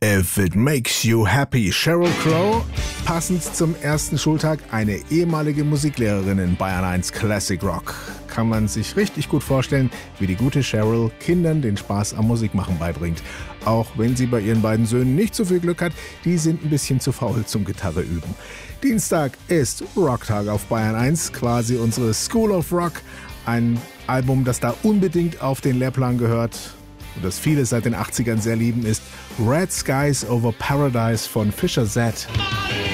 If It Makes You Happy, Sheryl Crow. Passend zum ersten Schultag eine ehemalige Musiklehrerin in Bayern 1 Classic Rock. Kann man sich richtig gut vorstellen, wie die gute Sheryl Kindern den Spaß am Musikmachen beibringt. Auch wenn sie bei ihren beiden Söhnen nicht so viel Glück hat, die sind ein bisschen zu faul zum Gitarre üben. Dienstag ist Rocktag auf Bayern 1, quasi unsere School of Rock. Ein Album, das da unbedingt auf den Lehrplan gehört und das viele seit den 80ern sehr lieben, ist Red Skies Over Paradise von Fisher Z.